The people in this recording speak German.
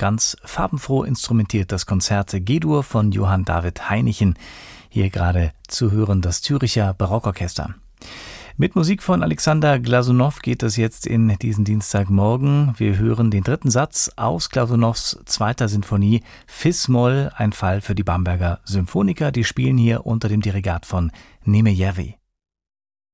ganz farbenfroh instrumentiert das Konzert G-Dur von Johann David Heinichen. Hier gerade zu hören das Zürcher Barockorchester. Mit Musik von Alexander Glasunow geht es jetzt in diesen Dienstagmorgen. Wir hören den dritten Satz aus Glasunows zweiter Sinfonie Fis-Moll, ein Fall für die Bamberger Symphoniker. Die spielen hier unter dem Dirigat von Nemejärvi.